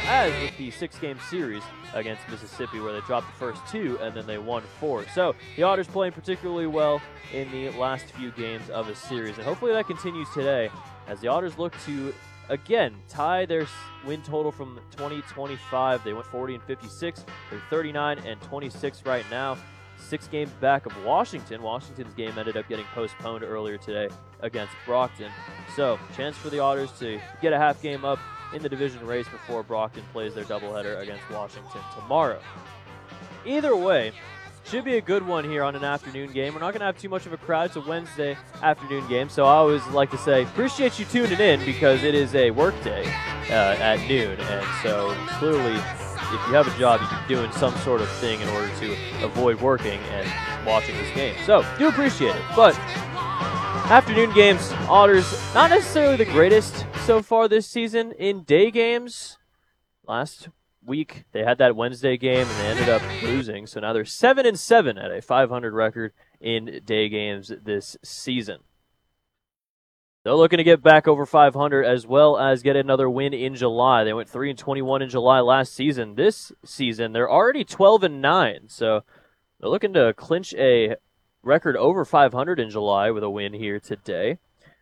as with the 6-game series against Mississippi, where they dropped the first 2 and then they won 4. So the Otters playing particularly well in the last few games of the series, and hopefully that continues today as the Otters look to again tie their win total from 2025. They went 40-56. They're 39-26 right now. 6 games back of Washington. Washington's game ended up getting postponed earlier today against Brockton. So, chance for the Otters to get a half game up in the division race before Brockton plays their doubleheader against Washington tomorrow. Either way, should be a good one here on an afternoon game. We're not going to have too much of a crowd. It's a Wednesday afternoon game, so I always like to say appreciate you tuning in because it is a work day at noon, and so clearly if you have a job, you're doing some sort of thing in order to avoid working and watching this game. So, do appreciate it. But afternoon games, Otters, not necessarily the greatest so far this season in day games. Last week, they had that Wednesday game, and they ended up losing. So now they're 7-7 at a 500 record in day games this season. They're looking to get back over 500 as well as get another win in July. They went 3-21 in July last season. This season, they're already 12-9. So they're looking to clinch a record over 500 in July with a win here today.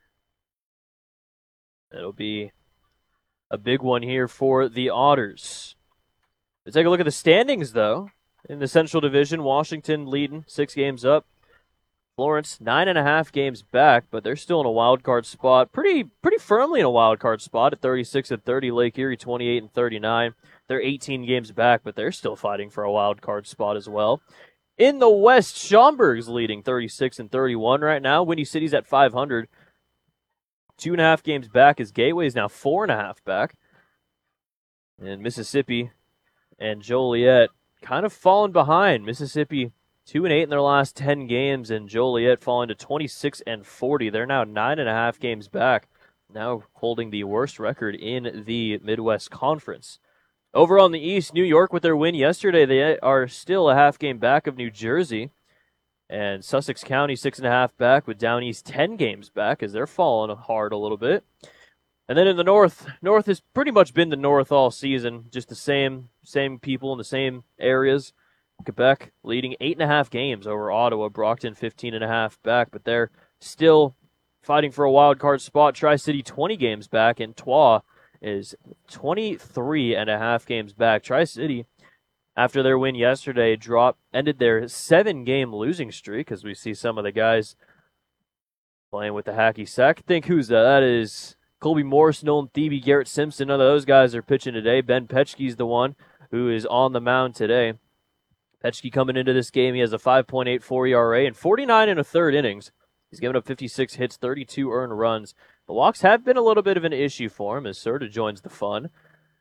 It'll be a big one here for the Otters. Let's take a look at the standings, though. In the Central Division, Washington leading 6 games up. Florence, 9.5 games back, but they're still in a wild card spot. Pretty firmly in a wild card spot at 36-30. Lake Erie, 28-39. They're 18 games back, but they're still fighting for a wild card spot as well. In the West, Schaumburg's leading 36-31 right now. Windy City's at 500. 2.5 games back as Gateway's now 4.5 back. And Mississippi and Joliet kind of falling behind. Mississippi 2-8 in their last 10 games, and Joliet falling to 26-40. They're now 9.5 games back, now holding the worst record in the Midwest Conference. Over on the East, New York with their win yesterday, they are still a half game back of New Jersey. And Sussex County 6.5 back with Down East 10 games back as they're falling hard a little bit. And then in the North has pretty much been the North all season, just the same people in the same areas. Quebec leading 8.5 games over Ottawa. Brockton 15.5 back, but they're still fighting for a wild card spot. Tri-City 20 games back, and Troyes is 23.5 games back. Tri-City, after their win yesterday, ended their 7-game losing streak, as we see some of the guys playing with the hacky sack. Think who's that? That is Colby Morris, Nolan Thebe, Garrett Simpson. None of those guys are pitching today. Ben Petschke's the one who is on the mound today. Petschke coming into this game, he has a 5.84 ERA and 49 1/3 innings. He's given up 56 hits, 32 earned runs. The walks have been a little bit of an issue for him as Serta joins the fun.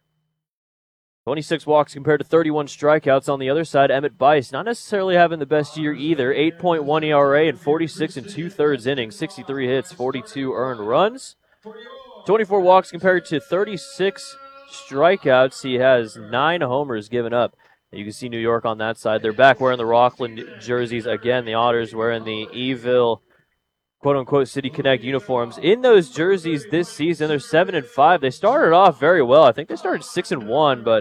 26 walks compared to 31 strikeouts. On the other side, Emmett Bice, not necessarily having the best year either. 8.1 ERA and 46 2/3 innings, 63 hits, 42 earned runs. 24 walks compared to 36 strikeouts. He has 9 homers given up. You can see New York on that side. They're back wearing the Rockland jerseys again. The Otters wearing the Eville, quote-unquote, City Connect uniforms. In those jerseys this season, they're 7-5. They started off very well. I think they started 6-1, but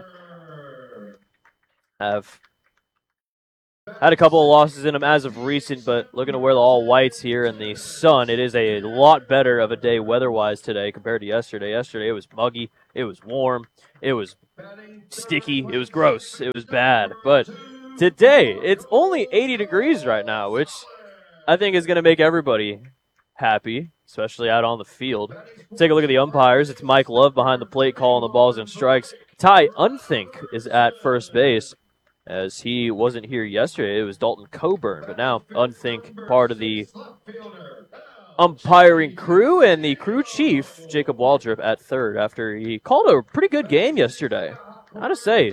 have had a couple of losses in them as of recent, but looking to wear the all-whites here in the sun. It is a lot better of a day weather-wise today compared to yesterday. Yesterday it was muggy, it was warm, it was sticky, it was gross, it was bad. But today, it's only 80 degrees right now, which I think is going to make everybody happy, especially out on the field. Take a look at the umpires. It's Mike Love behind the plate calling the balls and strikes. Ty Unthink is at first base. As he wasn't here yesterday, it was Dalton Coburn, but now Unthink part of the umpiring crew, and the crew chief, Jacob Waldrop, at third after he called a pretty good game yesterday. I gotta say.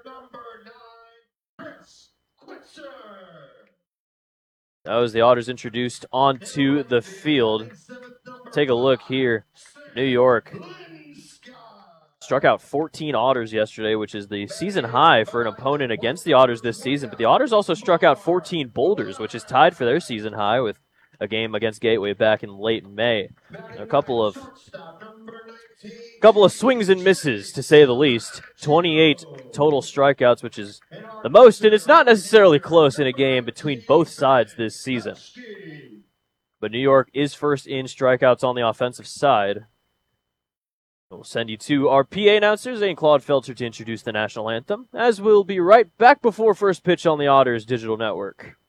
That was the Otters introduced onto the field. Take a look here. New York struck out 14 Otters yesterday, which is the season high for an opponent against the Otters this season. But the Otters also struck out 14 Boulders, which is tied for their season high with a game against Gateway back in late May. A couple of swings and misses, to say the least. 28 total strikeouts, which is the most, and it's not necessarily close in a game between both sides this season. But New York is first in strikeouts on the offensive side. We'll send you to our PA announcers and Claude Felcher to introduce the national anthem, as we'll be right back before first pitch on the Otters Digital Network.